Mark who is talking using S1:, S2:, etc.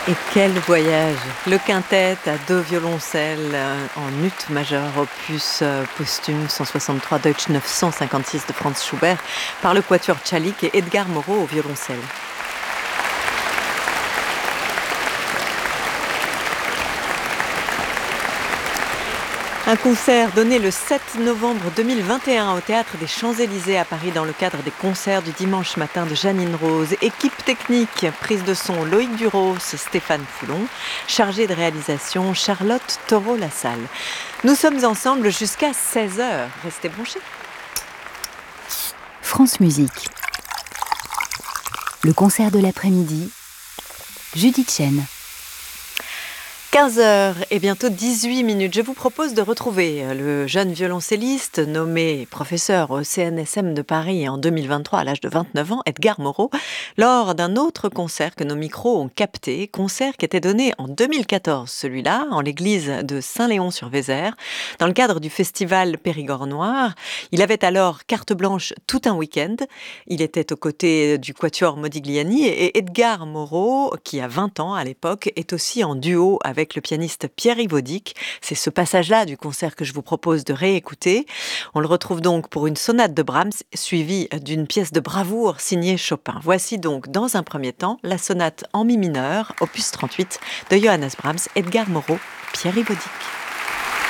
S1: Et quel voyage! Le quintet à 2 violoncelles en ut majeur, opus posthume 163 Deutsch 956 de Franz Schubert par le quatuor Tchalik et Edgar Moreau au violoncelle. Un concert donné le 7 novembre 2021 au Théâtre des Champs-Élysées à Paris dans le cadre des concerts du dimanche matin de Janine Rose. Équipe technique, prise de son Loïc Duros, Stéphane Foulon, chargé de réalisation Charlotte Taureau-Lassalle. Nous sommes ensemble jusqu'à 16h. Restez branchés.
S2: France Musique. Le concert de l'après-midi. Judith Chen.
S1: 15h et bientôt 18 minutes. Je vous propose de retrouver le jeune violoncelliste nommé professeur au CNSM de Paris en 2023 à l'âge de 29 ans, Edgar Moreau, lors d'un autre concert que nos micros ont capté, concert qui était donné en 2014, celui-là, en l'église de Saint-Léon-sur-Vézère, dans le cadre du festival Périgord Noir. Il avait alors carte blanche tout un week-end. Il était aux côtés du quatuor Modigliani et Edgar Moreau, qui a 20 ans à l'époque, est aussi en duo avec le pianiste Pierre Yvodic. C'est ce passage-là du concert que je vous propose de réécouter. On le retrouve donc pour une sonate de Brahms suivie d'une pièce de bravoure signée Chopin. Voici donc dans un premier temps la sonate en mi mineur, opus 38 de Johannes Brahms, Edgar Moreau, Pierre Yvodic.